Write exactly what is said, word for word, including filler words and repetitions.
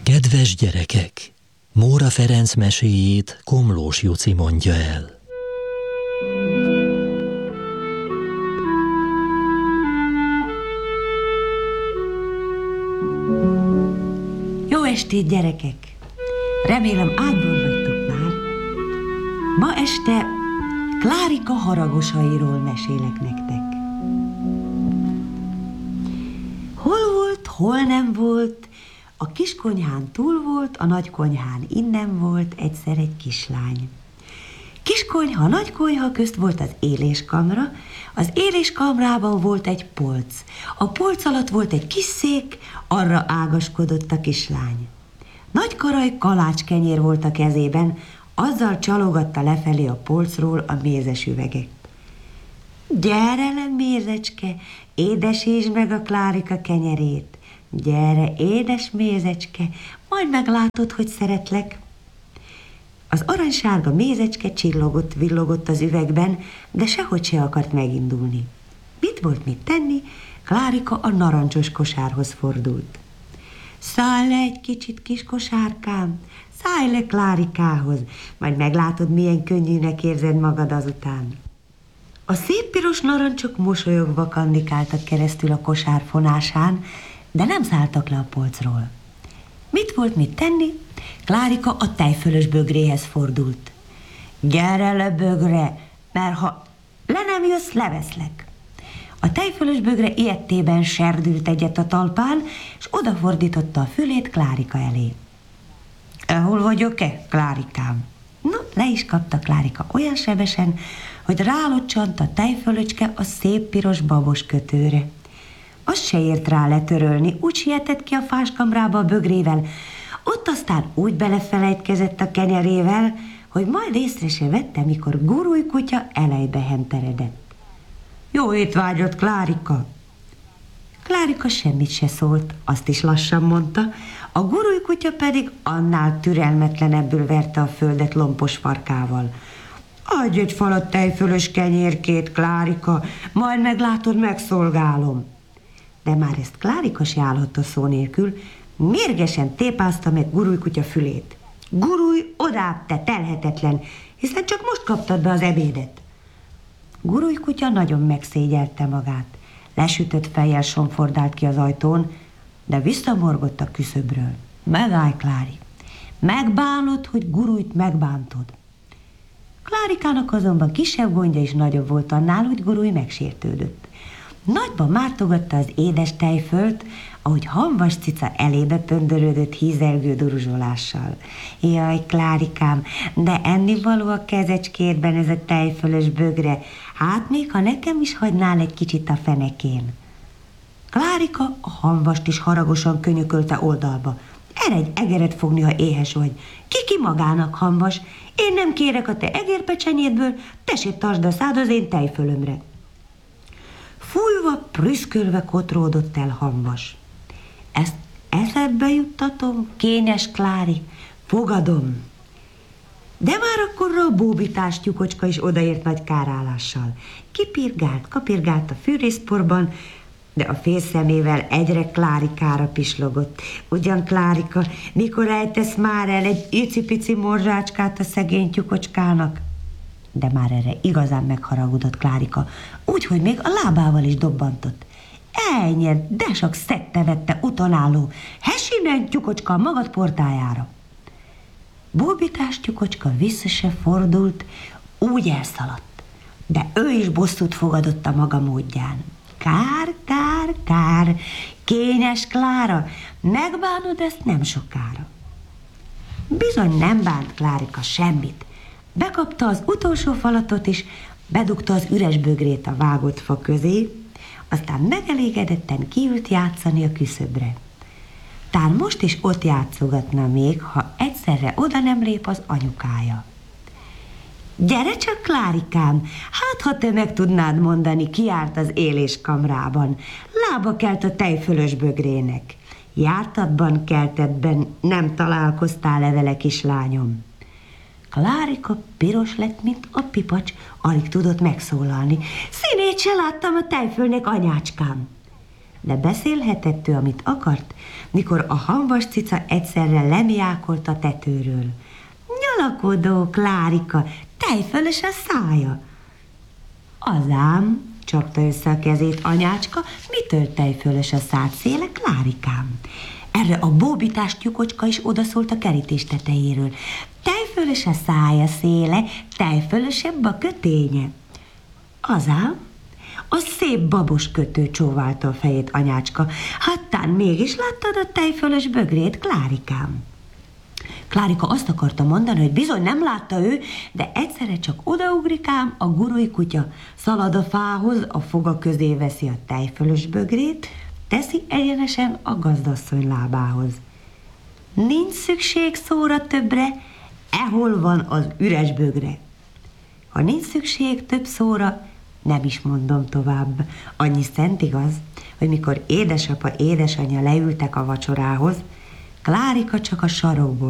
Kedves gyerekek! Móra Ferenc meséjét Komlós Juci mondja el. Jó estét, gyerekek! Remélem ágyból vagytok már. Ma este Klárika haragosairól mesélek nektek. Hol volt, hol nem volt, a kiskonyhán túl volt, a nagykonyhán innen volt egyszer egy kislány. Kiskonyha, nagykonyha közt volt az éléskamra, az éléskamrában volt egy polc. A polc alatt volt egy kis szék, arra ágaskodott a kislány. Nagy karaj kalácskenyér volt a kezében, azzal csalogatta lefelé a polcról a mézes üveget. Gyere le, mézecske, édesítsd meg a Klárika kenyerét. Gyere, édes mézecske, majd meglátod, hogy szeretlek. Az aranysárga mézecske csillogott, villogott az üvegben, de sehogy se akart megindulni. Mit volt mit tenni? Klárika a narancsos kosárhoz fordult. Szállj le egy kicsit, kis kosárkám, szállj le Klárikához, majd meglátod, milyen könnyűnek érzed magad azután. A szép piros narancsok mosolyogva kandikáltak keresztül a kosár fonásán, de nem szálltak le a polcról. Mit volt mit tenni? Klárika a tejfölös bögréhez fordult. Gyere le, bögre, mert ha le nem jössz, leveszlek. A tejfölös bögre ilyettében serdült egyet a talpán, és odafordította a fülét Klárika elé. Hol vagyok-e, Klárikám? No, le is kapta Klárika olyan sebesen, hogy rálocsant a tejfölöcske a szép piros babos kötőre. Azt se ért rá letörölni, úgy sietett ki a fáskamrába a bögrével, ott aztán úgy belefelejtkezett a kenyerével, hogy majd észre se vette, mikor Gurulj kutya elejbe henteredett. Jó étvágyat, Klárika! Klárika semmit se szólt, azt is lassan mondta, a Gurulj kutya pedig annál türelmetlenebbül verte a földet lompos farkával. Adj egy falat tejfölös kenyérkét, Klárika, majd meglátod, megszolgálom. De már ezt Klárika se állhatta szó nélkül, mérgesen tépázta meg Gurulj kutya fülét. Gurulj, odább, te telhetetlen, hiszen csak most kaptad be az ebédet. Gurulj kutya nagyon megszégyelte magát. Lesütött fejjel somfordált ki az ajtón, de visszamorgott a küszöbről. Megállj, Klári, megbánod, hogy Gurujt megbántod. Klárikának azonban kisebb gondja is nagyobb volt annál, hogy Gurulj megsértődött. Nagyban mártogatta az édes tejfölt, ahogy hamvas cica elébe pöndörődött hízelgő duruzsolással. Jaj, Klárikám, de ennivaló a kezecskédben ez a tejfölös bögre, hát még ha nekem is hagynál egy kicsit a fenekén. Klárika a hamvast is haragosan könyökölte oldalba. Eredj egeret fogni, ha éhes vagy. Ki-ki magának, hamvas, én nem kérek a te egérpecsenyédből, tessék tartsd a szád az én tejfölömre. Fújva, prüszkölve kotródott el hamvas. Ezt eszedbe juttatom, kényes Klári, fogadom. De már akkorra a bóbitás tyúkocska is odaért nagy kárállással. Kipirgált, kapirgált a fűrészporban, de a félszemével egyre Klárikára pislogott. Ugyan, Klárika, mikor ejtesz már el egy icipici morzsácskát a szegény tyúkocskának? De már erre igazán megharagudott Klárika, úgyhogy még a lábával is dobbantott. Elnyert, de sok szedte vette utonálló, hesinen tyúkocska a magad portájára. Bóbitás tyúkocska vissza se fordult, úgy elszaladt, de ő is bosszút fogadott a maga módján. Kár, kár, kár, kényes Klára, megbánod ezt nem sokára. Bizony nem bánt Klárika semmit. Bekapta az utolsó falatot is, bedugta az üres bögrét a vágott fa közé, aztán megelégedetten kiült játszani a küszöbre. Tán most is ott játszogatna még, ha egyszerre oda nem lép az anyukája. Gyere csak, Klárikám, hát ha te meg tudnád mondani, ki járt az éléskamrában. Lába kelt a tejfölös bögrének. Jártatban, keltetben nem találkoztál-e vele, kislányom? Klárika piros lett, mint a pipacs, alig tudott megszólalni. Színét se láttam a tejfölnek, anyácskám. de beszélhetett ő, amit akart, mikor a hamvas cica egyszerre lemiákolt a tetőről. Nyalakodó Klárika, tejfölös a szája. Azám, csapta össze a kezét anyácska, mitől tejfölös a szád széle, Klárikám? Erre a bóbitás tyúkocska is odaszólt a kerítés tetejéről. Tejfölös a szája széle, tejfölösebb a köténye. Azám, a szép babos kötő csóválta a fejét anyácska. Hattán mégis láttad a tejfölös bögrét, Klárikám? Klárika azt akarta mondani, hogy bizony nem látta ő, de egyszerre csak odaugrikám, a gurui kutya szalad a fához, a foga közé veszi a tejfölös bögrét, teszi egyenesen a gazdasszony lábához. Nincs szükség szóra többre, ehol van az üres bögre. Ha nincs szükség több szóra, nem is mondom tovább. Annyi szent igaz, hogy mikor édesapa, édesanyja leültek a vacsorához, Klárika csak a sarokból